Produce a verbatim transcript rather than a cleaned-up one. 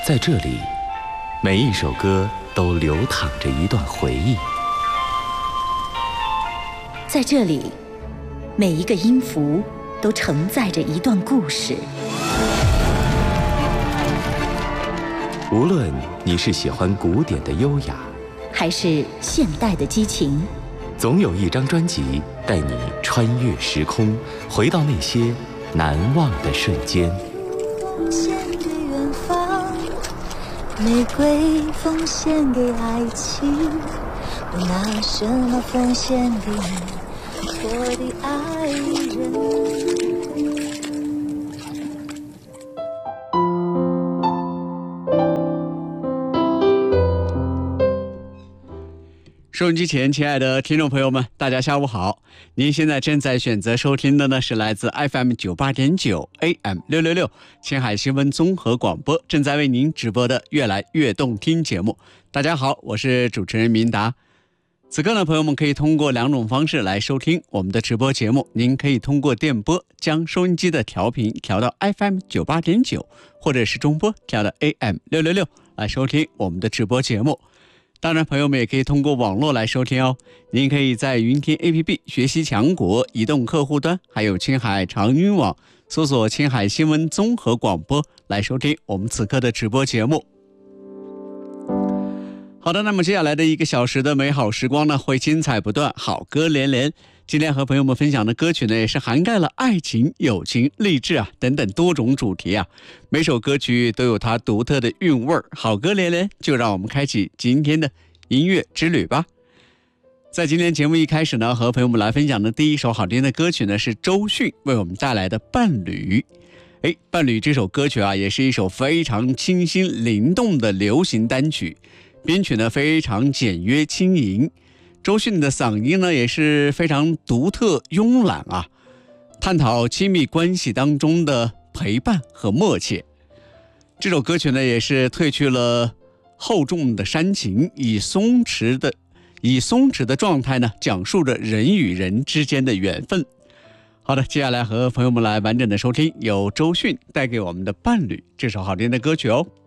在这里，每一首歌都流淌着一段回忆。 在这里，每一个音符都承载着一段故事。 无论你是喜欢古典的优雅， 还是现代的激情， 总有一张专辑带你穿越时空，回到那些难忘的瞬间。 奉献给远方，玫瑰奉献给爱情，我拿什么奉献给你，我的爱人。 收音机前，亲爱的听众朋友们，大家下午好！您现在正在选择收听的呢，是来自 F M 九八点九 A M 六六六青海新闻综合广播正在为您直播的越来越动听节目。大家好，我是主持人明达。此刻呢，朋友们可以通过两种方式来收听我们的直播节目。您可以通过电波将收音机的调频调到 F M 九八点九，或者是中波调到 A M 六六六来收听我们的直播节目。当然，朋友们也可以通过网络来收听哦。您可以在云听 A P P 学习强国移动客户端，还有青海长云网搜索青海新闻综合广播来收听我们此刻的直播节目。好的，那么接下来的一个小时的美好时光呢，会精彩不断，好歌连连。今天和朋友们分享的歌曲呢，也是涵盖了爱情、友情、励志啊等等多种主题啊。每首歌曲都有它独特的韵味儿，好歌连连。就让我们开启今天的音乐之旅吧。在今天节目一开始呢，和朋友们来分享的第一首好听的歌曲呢，是周迅为我们带来的《伴侣》。哎，《伴侣》这首歌曲啊，也是一首非常清新灵动的流行单曲，编曲呢非常简约轻盈。周迅的嗓音呢也是非常独特慵懒啊，探讨亲密关系当中的陪伴和默契。这首歌曲呢也是褪去了厚重的煽情，以松弛的以松弛的状态呢讲述着人与人之间的缘分。好的，接下来和朋友们来完整的收听由周迅带给我们的《伴侣》这首好听的歌曲哦。